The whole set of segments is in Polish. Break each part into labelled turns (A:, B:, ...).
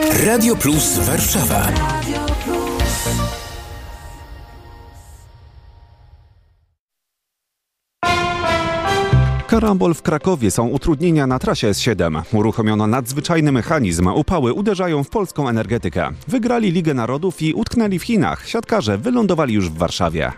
A: Radio Plus Warszawa.
B: Karambol w Krakowie, są utrudnienia na trasie S7. Uruchomiono nadzwyczajny mechanizm. Upały uderzają w polską energetykę. Wygrali Ligę Narodów i utknęli w Chinach. Siatkarze wylądowali już w Warszawie.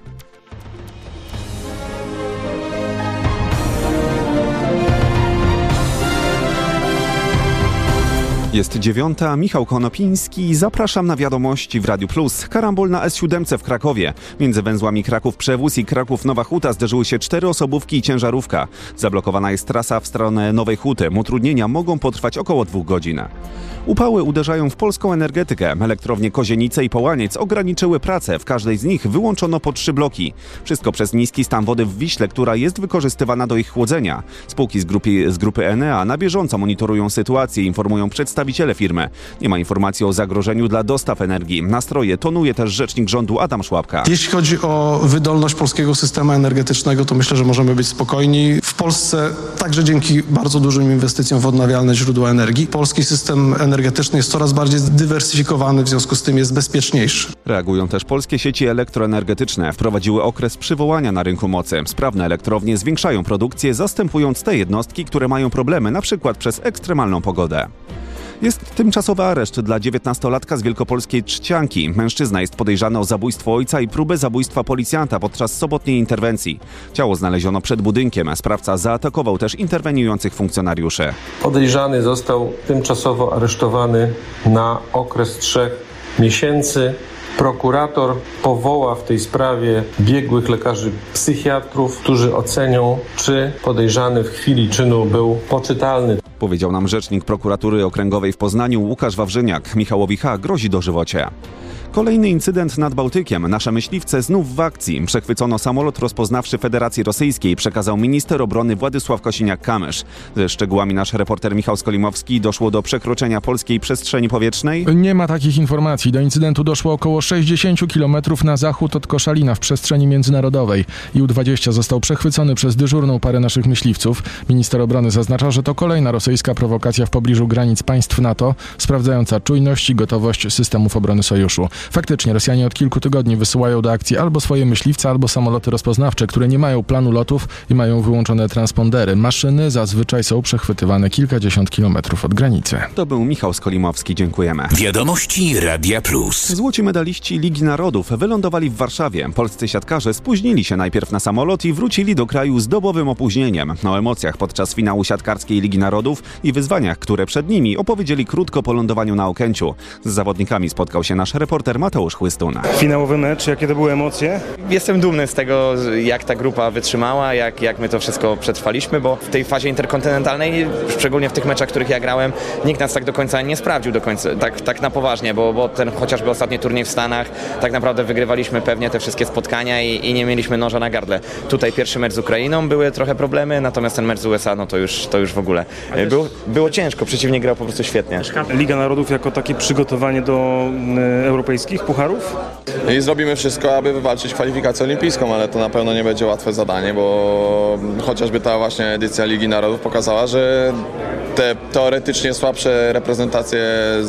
B: Jest 9:00, Michał Konopiński. Zapraszam na wiadomości w Radiu Plus. Karambol na S7 w Krakowie. Między węzłami Kraków-Przewóz i Kraków-Nowa Huta zderzyły się 4 osobówki i ciężarówka. Zablokowana jest trasa w stronę Nowej Huty. Utrudnienia mogą potrwać około 2 godzin. Upały uderzają w polską energetykę. Elektrownie Kozienice i Połaniec ograniczyły pracę. W każdej z nich wyłączono po 3 bloki. Wszystko przez niski stan wody w Wiśle, która jest wykorzystywana do ich chłodzenia. Spółki z grupy Enea na bieżąco monitorują sytuację, informują przedstawiciele firmy. Nie ma informacji o zagrożeniu dla dostaw energii. Nastroje tonuje też rzecznik rządu Adam Szłapka.
C: Jeśli chodzi o wydolność polskiego systemu energetycznego, to myślę, że możemy być spokojni. W Polsce także dzięki bardzo dużym inwestycjom w odnawialne źródła energii polski system energetyczny jest coraz bardziej zdywersyfikowany, w związku z tym jest bezpieczniejszy.
B: Reagują też polskie sieci elektroenergetyczne. Wprowadziły okres przywołania na rynku mocy. Sprawne elektrownie zwiększają produkcję, zastępując te jednostki, które mają problemy, np. przez ekstremalną pogodę. Jest tymczasowy areszt dla 19-latka z wielkopolskiej Trzcianki. Mężczyzna jest podejrzany o zabójstwo ojca i próbę zabójstwa policjanta podczas sobotniej interwencji. Ciało znaleziono przed budynkiem. Sprawca zaatakował też interweniujących funkcjonariuszy.
D: Podejrzany został tymczasowo aresztowany na okres 3 miesięcy. Prokurator powoła w tej sprawie biegłych lekarzy psychiatrów, którzy ocenią, czy podejrzany w chwili czynu był poczytalny.
B: Powiedział nam rzecznik prokuratury okręgowej w Poznaniu Łukasz Wawrzyniak. Michałowi H. grozi dożywocie. Kolejny incydent nad Bałtykiem. Nasze myśliwce znów w akcji. Przechwycono samolot rozpoznawczy Federacji Rosyjskiej, przekazał minister obrony Władysław Kosiniak-Kamysz. Ze szczegółami nasz reporter Michał Skolimowski. Doszło do przekroczenia polskiej przestrzeni powietrznej?
E: Nie ma takich informacji. Do incydentu doszło około 60 km na zachód od Koszalina w przestrzeni międzynarodowej. Ił-20 został przechwycony przez dyżurną parę naszych myśliwców. Minister obrony zaznacza, że to kolejna rosyjska prowokacja w pobliżu granic państw NATO, sprawdzająca czujność i gotowość systemów obrony sojuszu. Faktycznie Rosjanie od kilku tygodni wysyłają do akcji albo swoje myśliwce, albo samoloty rozpoznawcze, które nie mają planu lotów i mają wyłączone transpondery. Maszyny zazwyczaj są przechwytywane kilkadziesiąt kilometrów od granicy.
B: To był Michał Skolimowski, dziękujemy.
A: Wiadomości Radia Plus.
B: Złoci medaliści Ligi Narodów wylądowali w Warszawie. Polscy siatkarze spóźnili się najpierw na samolot i wrócili do kraju z dobowym opóźnieniem. O emocjach podczas finału siatkarskiej Ligi Narodów i wyzwaniach, które przed nimi, opowiedzieli krótko po lądowaniu na Okęciu. Z zawodnikami spotkał się nasz reporter Mateusz Chłystun.
F: Finałowy mecz, jakie to były emocje?
G: Jestem dumny z tego, jak ta grupa wytrzymała, jak my to wszystko przetrwaliśmy, bo w tej fazie interkontynentalnej, szczególnie w tych meczach, w których ja grałem, nikt nas tak do końca nie sprawdził, tak na poważnie, bo ten chociażby ostatni turniej w Stanach, tak naprawdę wygrywaliśmy pewnie te wszystkie spotkania i nie mieliśmy noża na gardle. Tutaj pierwszy mecz z Ukrainą, były trochę problemy, natomiast ten mecz z USA, no to już w ogóle. Było ciężko, przeciwnik grał po prostu świetnie.
F: Liga Narodów jako takie przygotowanie do europejskich pucharów?
H: I zrobimy wszystko, aby wywalczyć kwalifikację olimpijską, ale to na pewno nie będzie łatwe zadanie, bo chociażby ta właśnie edycja Ligi Narodów pokazała, że te teoretycznie słabsze reprezentacje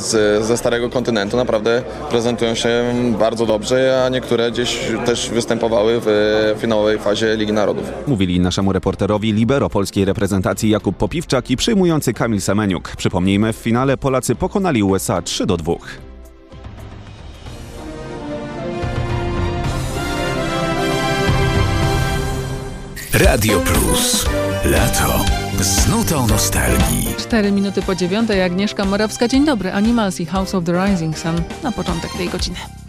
H: ze starego kontynentu naprawdę prezentują się bardzo dobrze, a niektóre gdzieś też występowały w finałowej fazie Ligi Narodów.
B: Mówili naszemu reporterowi libero polskiej reprezentacji Jakub Popiwczak i przyjmujący Kamil Semeniuk. Przypomnijmy, w finale Polacy pokonali USA 3-2.
A: Radio Plus. Lato. Z nutą nostalgii.
I: 4 minuty po 9:00, Agnieszka Morawska. Dzień dobry. Animals i House of the Rising Sun na początek tej godziny.